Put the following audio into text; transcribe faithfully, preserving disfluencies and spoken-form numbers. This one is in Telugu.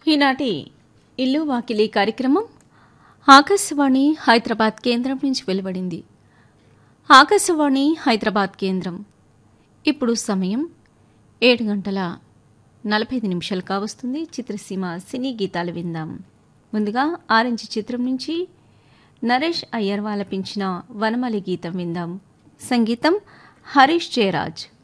ఈనాటి ఇల్లు వాకిలి కార్యక్రమం ఆకాశవాణి హైదరాబాద్ కేంద్రం నుంచి వెలువడింది. ఆకాశవాణి హైదరాబాద్ కేంద్రం ఇప్పుడు సమయం ఏడు గంటల నలభై ఐదు నిమిషాలు కావస్తుంది. చిత్రసీమ సినీ గీతాలు విందాం. ముందుగా ఆరెంజ్ చిత్రం నుంచి నరేష్ అయ్యర్ ఆలపించిన వనమలి గీతం విందాం. సంగీతం హరీష్ జయరాజ్.